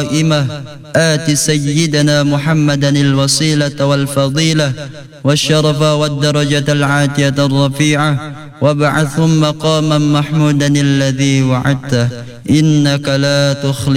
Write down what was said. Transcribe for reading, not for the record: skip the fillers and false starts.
قائمة آت سيدنا محمدا الوسيلة والفضيلة والشرف والدرجة العاتية الرفيعة وابعثهم مقاما محمودا الذي وعدته إنك لا تخلف